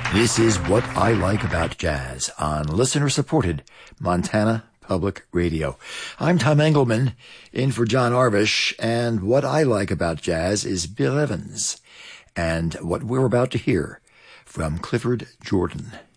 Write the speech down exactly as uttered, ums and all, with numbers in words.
This is What I Like About Jazz on listener-supported Montana Public Radio. I'm Tom Engelman, in for John Arvish, and what I like about jazz is Bill Evans, and what we're about to hear from Clifford Jordan.